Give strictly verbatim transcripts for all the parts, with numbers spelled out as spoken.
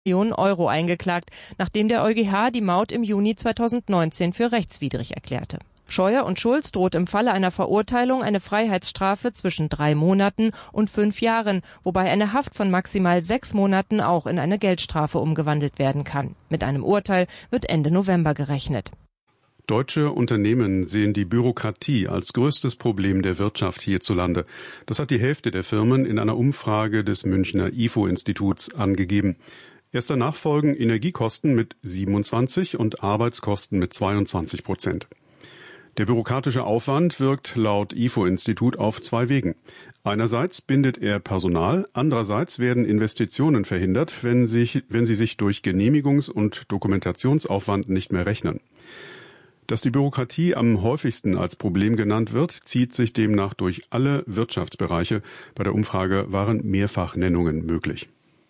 Millionen Euro eingeklagt, nachdem der EuGH die Maut im Juni zweitausendneunzehn für rechtswidrig erklärte. Scheuer und Schulz droht im Falle einer Verurteilung eine Freiheitsstrafe zwischen drei Monaten und fünf Jahren, wobei eine Haft von maximal sechs Monaten auch in eine Geldstrafe umgewandelt werden kann. Mit einem Urteil wird Ende November gerechnet. Deutsche Unternehmen sehen die Bürokratie als größtes Problem der Wirtschaft hierzulande. Das hat die Hälfte der Firmen in einer Umfrage des Münchner I F O-Instituts angegeben. Erst danach folgen Energiekosten mit siebenundzwanzig und Arbeitskosten mit zweiundzwanzig Prozent. Der bürokratische Aufwand wirkt laut I F O-Institut auf zwei Wegen. Einerseits bindet er Personal, andererseits werden Investitionen verhindert, wenn, sich, wenn sie sich durch Genehmigungs- und Dokumentationsaufwand nicht mehr rechnen. Dass die Bürokratie am häufigsten als Problem genannt wird, zieht sich demnach durch alle Wirtschaftsbereiche. Bei der Umfrage waren Mehrfachnennungen möglich.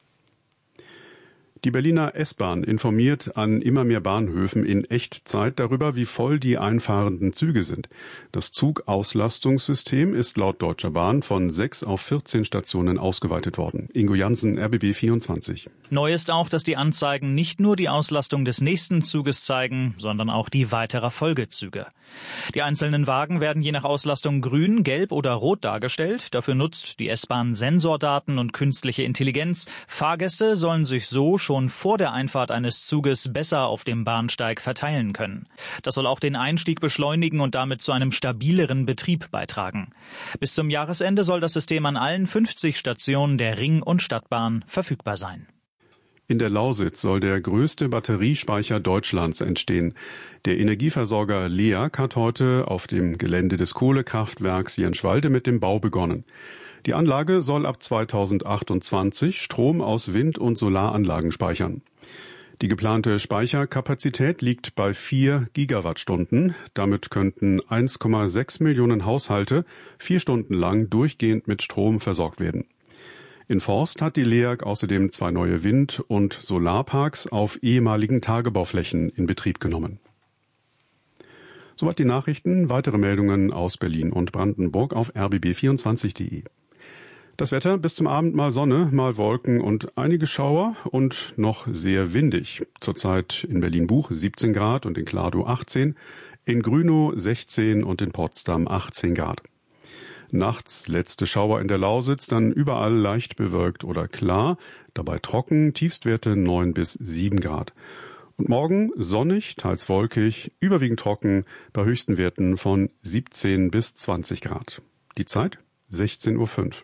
Die Berliner S-Bahn informiert an immer mehr Bahnhöfen in Echtzeit darüber, wie voll die einfahrenden Züge sind. Das Zugauslastungssystem ist laut Deutscher Bahn von sechs auf vierzehn Stationen ausgeweitet worden. Ingo Jansen, R B B vierundzwanzig. Neu ist auch, dass die Anzeigen nicht nur die Auslastung des nächsten Zuges zeigen, sondern auch die weiterer Folgezüge. Die einzelnen Wagen werden je nach Auslastung grün, gelb oder rot dargestellt. Dafür nutzt die S-Bahn Sensordaten und künstliche Intelligenz. Fahrgäste sollen sich so schon vor der Einfahrt eines Zuges besser auf dem Bahnsteig verteilen können. Das soll auch den Einstieg beschleunigen und damit zu einem stabileren Betrieb beitragen. Bis zum Jahresende soll das System an allen fünfzig Stationen der Ring- und Stadtbahn verfügbar sein. In der Lausitz soll der größte Batteriespeicher Deutschlands entstehen. Der Energieversorger L E A G hat heute auf dem Gelände des Kohlekraftwerks Jenschwalde mit dem Bau begonnen. Die Anlage soll ab zweitausendachtundzwanzig Strom aus Wind- und Solaranlagen speichern. Die geplante Speicherkapazität liegt bei vier Gigawattstunden. Damit könnten eins Komma sechs Millionen Haushalte vier Stunden lang durchgehend mit Strom versorgt werden. In Forst hat die L E A G außerdem zwei neue Wind- und Solarparks auf ehemaligen Tagebauflächen in Betrieb genommen. Soweit die Nachrichten. Weitere Meldungen aus Berlin und Brandenburg auf r b b vierundzwanzig punkt de. Das Wetter: bis zum Abend mal Sonne, mal Wolken und einige Schauer und noch sehr windig. Zurzeit in Berlin-Buch siebzehn Grad und in Klardow achtzehn, in Grünow sechzehn und in Potsdam achtzehn Grad. Nachts letzte Schauer in der Lausitz, dann überall leicht bewölkt oder klar, dabei trocken, Tiefstwerte neun bis sieben Grad. Und morgen sonnig, teils wolkig, überwiegend trocken, bei höchsten Werten von siebzehn bis zwanzig Grad. Die Zeit sechzehn Uhr fünf.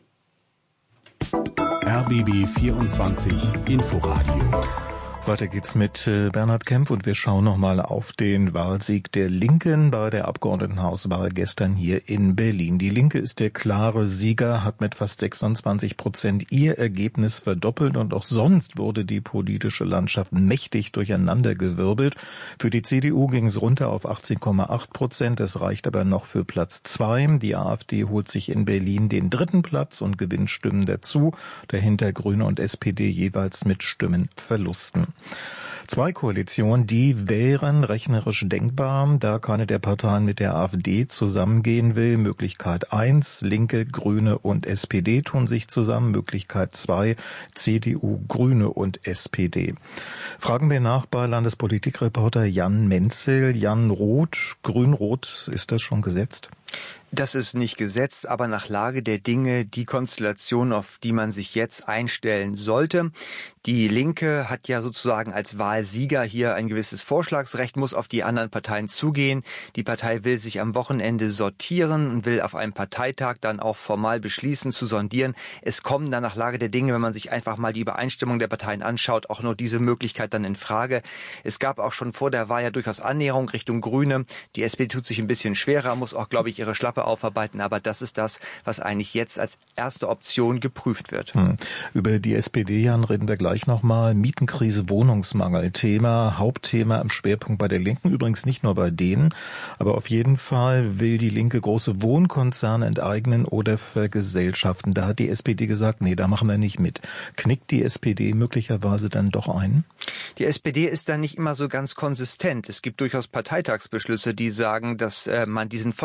R B B vierundzwanzig Inforadio. Weiter geht's mit Bernhard Kempf und wir schauen nochmal auf den Wahlsieg der Linken bei der Abgeordnetenhauswahl gestern hier in Berlin. Die Linke ist der klare Sieger, hat mit fast sechsundzwanzig Prozent ihr Ergebnis verdoppelt und auch sonst wurde die politische Landschaft mächtig durcheinandergewirbelt. Für die C D U ging's runter auf achtzehn Komma acht Prozent, das reicht aber noch für Platz zwei. Die AfD holt sich in Berlin den dritten Platz und gewinnt Stimmen dazu, dahinter Grüne und S P D jeweils mit Stimmenverlusten. Zwei Koalitionen, die wären rechnerisch denkbar, da keine der Parteien mit der AfD zusammengehen will. Möglichkeit eins, Linke, Grüne und S P D tun sich zusammen. Möglichkeit zwei, C D U, Grüne und S P D. Fragen wir nach bei Landespolitikreporter Jan Menzel. Jan, Rot, Grün-Rot, ist das schon gesetzt? Das ist nicht gesetzt, aber nach Lage der Dinge die Konstellation, auf die man sich jetzt einstellen sollte. Die Linke hat ja sozusagen als Wahlsieger hier ein gewisses Vorschlagsrecht, muss auf die anderen Parteien zugehen. Die Partei will sich am Wochenende sortieren und will auf einem Parteitag dann auch formal beschließen, zu sondieren. Es kommen dann nach Lage der Dinge, wenn man sich einfach mal die Übereinstimmung der Parteien anschaut, auch nur diese Möglichkeit dann in Frage. Es gab auch schon vor der Wahl ja durchaus Annäherung Richtung Grüne. Die S P D tut sich ein bisschen schwerer, muss auch, glaube ich, ihre Schlappe aufarbeiten, aber das ist das, was eigentlich jetzt als erste Option geprüft wird. Hm. Über die S P D, Jan, reden wir gleich nochmal. Mietenkrise, Wohnungsmangel, Thema, Hauptthema im Schwerpunkt bei der Linken, übrigens nicht nur bei denen, aber auf jeden Fall will die Linke große Wohnkonzerne enteignen oder vergesellschaften. Da hat die S P D gesagt, nee, da machen wir nicht mit. Knickt die S P D möglicherweise dann doch ein? Die S P D ist da nicht immer so ganz konsistent. Es gibt durchaus Parteitagsbeschlüsse, die sagen, dass äh, man diesen Volksentscheid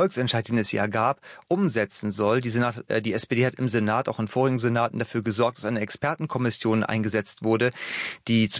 Mehrheit, den es ja gab, umsetzen soll. Die, Senat, äh, die S P D hat im Senat, auch in vorigen Senaten, dafür gesorgt, dass eine Expertenkommission eingesetzt wurde, die